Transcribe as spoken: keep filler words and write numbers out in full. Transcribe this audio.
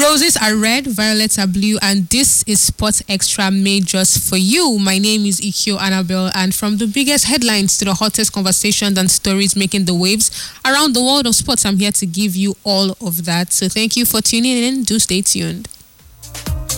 Roses are red, violets are blue, and this is Sports Extra made just for you. My name is Ikyo Annabelle, and from the biggest headlines to the hottest conversations and stories making the waves around the world of sports, I'm here to give you all of that. So thank you for tuning in. Do stay tuned.